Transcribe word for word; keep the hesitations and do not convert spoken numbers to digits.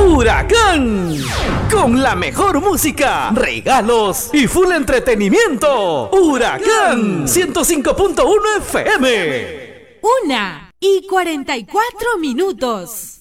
Huracán. Con la mejor música, regalos y full entretenimiento. Huracán ciento cinco punto uno F M. Una y cuarenta y cuatro minutos.